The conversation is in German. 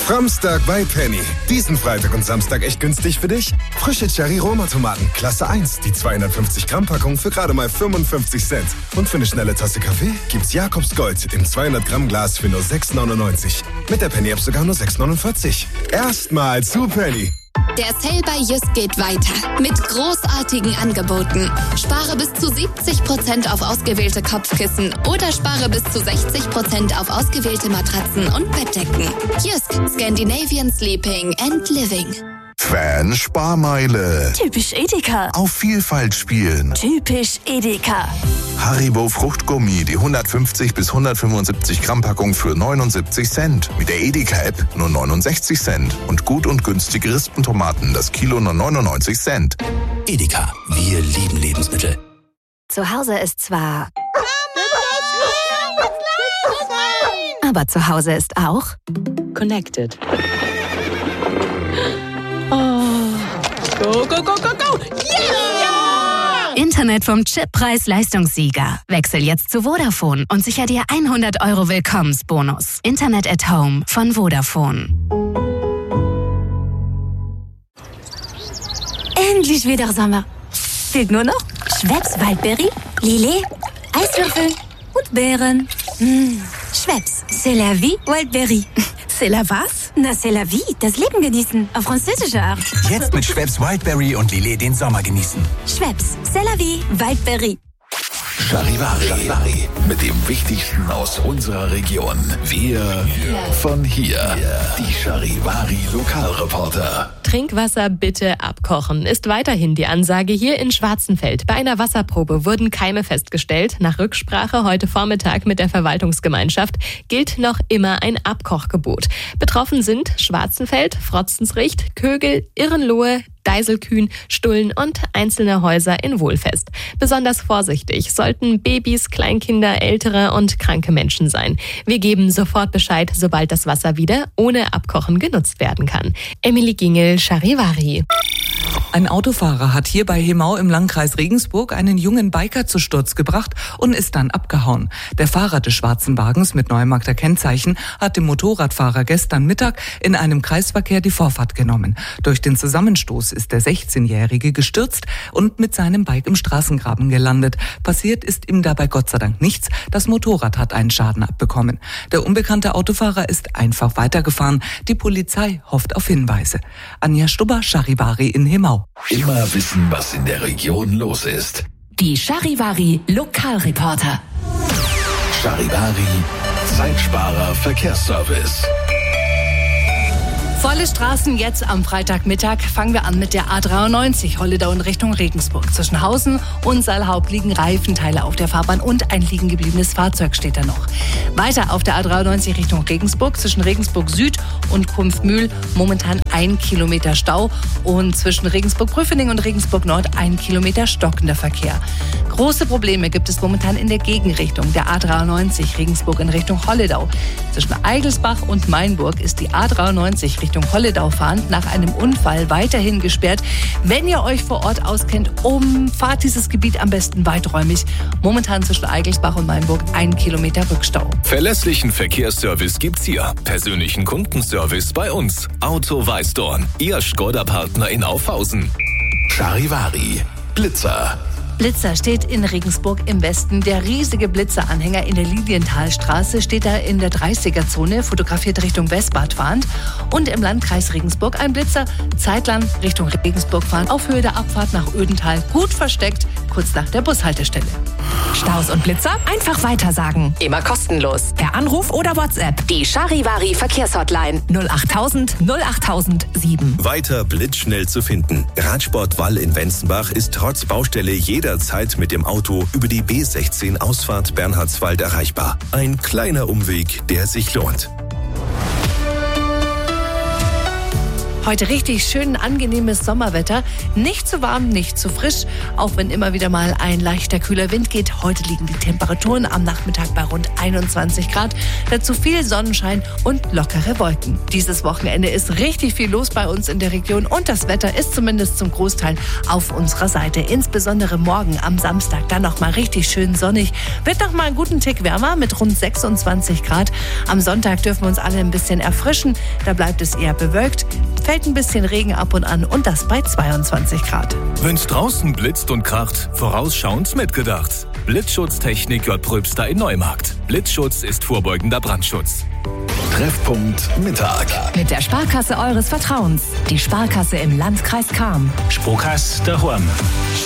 Framstag bei Penny. Diesen Freitag und Samstag echt günstig für dich? Frische Cherry-Roma-Tomaten, Klasse 1, die 250-Gramm-Packung für gerade mal 55 Cent. Und für eine schnelle Tasse Kaffee gibt's Jakobs Gold im 200-Gramm-Glas für nur 6,99. Mit der Penny-App sogar nur 6,49. Erstmal zu Penny. Der Sale bei Jysk geht weiter mit großartigen Angeboten. Spare bis zu 70% auf ausgewählte Kopfkissen oder spare bis zu 60% auf ausgewählte Matratzen und Bettdecken. Jysk, Scandinavian Sleeping and Living. Fan-Sparmeile. Typisch Edeka. Auf Vielfalt spielen. Typisch Edeka. Haribo Fruchtgummi, die 150 bis 175 Gramm Packung für 79 Cent. Mit der Edeka-App nur 69 Cent. Und gut und günstige Rispentomaten, das Kilo nur 99 Cent. Edeka, wir lieben Lebensmittel. Zu Hause ist zwar... aber zu Hause ist auch... Connected. Go, go, go, go, go! Yeah! Internet vom Chip-Preis-Leistungssieger. Wechsel jetzt zu Vodafone und sicher dir 100 € Willkommensbonus. Internet at Home von Vodafone. Endlich wieder Sommer. Fehlt nur noch Schweppes Waldbeere, Lillet, Eiswürfel und Beeren. Schweppes, c'est la vie, Wildberry. C'est la was? Na, c'est la vie, das Leben genießen, auf französische Art. Jetzt mit Schweppes Wildberry und Lillet den Sommer genießen. Schweppes, c'est la vie, Wildberry. Charivari. Mit dem Wichtigsten aus unserer Region. Wir von hier. Die Charivari Lokalreporter. Trinkwasser bitte abkochen, ist weiterhin die Ansage hier in Schwarzenfeld. Bei einer Wasserprobe wurden Keime festgestellt. Nach Rücksprache heute Vormittag mit der Verwaltungsgemeinschaft gilt noch immer ein Abkochgebot. Betroffen sind Schwarzenfeld, Frotzensricht, Kögel, Irrenlohe, Deiselkühn, Stullen und einzelne Häuser in Wohlfest. Besonders vorsichtig sollten Babys, Kleinkinder, ältere und kranke Menschen sein. Wir geben sofort Bescheid, sobald das Wasser wieder ohne Abkochen genutzt werden kann. Emily Gingel, Charivari. Ein Autofahrer hat hier bei Hemau im Landkreis Regensburg einen jungen Biker zu Sturz gebracht und ist dann abgehauen. Der Fahrer des schwarzen Wagens mit Neumarkter Kennzeichen hat dem Motorradfahrer gestern Mittag in einem Kreisverkehr die Vorfahrt genommen. Durch den Zusammenstoß ist der 16-Jährige gestürzt und mit seinem Bike im Straßengraben gelandet. Passiert ist ihm dabei Gott sei Dank nichts. Das Motorrad hat einen Schaden abbekommen. Der unbekannte Autofahrer ist einfach weitergefahren. Die Polizei hofft auf Hinweise. Anja Stubber, Charivari in Hemau. Immer wissen, was in der Region los ist. Die Charivari Lokalreporter. Charivari Zeitsparer Verkehrsservice. Volle Straßen jetzt am Freitagmittag. Fangen wir an mit der A93 Holledau in Richtung Regensburg. Zwischen Hausen und Saalhaupt liegen Reifenteile auf der Fahrbahn und ein liegen gebliebenes Fahrzeug steht da noch. Weiter auf der A93 Richtung Regensburg zwischen Regensburg Süd und Kumpfmühl momentan 1 Kilometer Stau und zwischen Regensburg-Prüfening und Regensburg Nord 1 Kilometer stockender Verkehr. Große Probleme gibt es momentan in der Gegenrichtung der A93 Regensburg in Richtung Holledau. Zwischen Eigelsbach und Mainburg ist die A93 Richtung Holledau fahrend nach einem Unfall weiterhin gesperrt. Wenn ihr euch vor Ort auskennt, umfahrt dieses Gebiet am besten weiträumig. Momentan zwischen Eigelsbach und Mainburg 1 Kilometer Rückstau. Verlässlichen Verkehrsservice gibt's hier. Persönlichen Kundenservice bei uns. Auto Weißdorn, Ihr Skoda-Partner in Aufhausen. Charivari Blitzer. Blitzer steht in Regensburg im Westen. Der riesige Blitzeranhänger in der Lilienthalstraße steht da in der 30er-Zone, fotografiert Richtung Westbad fahrend. Und im Landkreis Regensburg ein Blitzer, zeitlang Richtung Regensburg fahren, auf Höhe der Abfahrt nach Ödental, gut versteckt, kurz nach der Bushaltestelle. Staus und Blitzer einfach weitersagen. Immer kostenlos. Per Anruf oder WhatsApp. Die Charivari Verkehrshotline 08000 08007. Weiter blitzschnell zu finden. Radsport Wall in Wenzenbach ist trotz Baustelle jederzeit mit dem Auto über die B16 Ausfahrt Bernhardswald erreichbar. Ein kleiner Umweg, der sich lohnt. Heute richtig schön angenehmes Sommerwetter. Nicht zu warm, nicht zu frisch, auch wenn immer wieder mal ein leichter kühler Wind geht. Heute liegen die Temperaturen am Nachmittag bei rund 21 Grad. Dazu viel Sonnenschein und lockere Wolken. Dieses Wochenende ist richtig viel los bei uns in der Region und das Wetter ist zumindest zum Großteil auf unserer Seite. Insbesondere morgen am Samstag dann noch mal richtig schön sonnig. Wird noch mal einen guten Tick wärmer mit rund 26 Grad. Am Sonntag dürfen wir uns alle ein bisschen erfrischen. Da bleibt es eher bewölkt. Fällt ein bisschen Regen ab und an und das bei 22 Grad. Wenn's draußen blitzt und kracht, vorausschauend mitgedacht. Blitzschutztechnik J. Pröbster in Neumarkt. Blitzschutz ist vorbeugender Brandschutz. Treffpunkt Mittag. Mit der Sparkasse eures Vertrauens. Die Sparkasse im Landkreis Cham. Sparkasse daheim.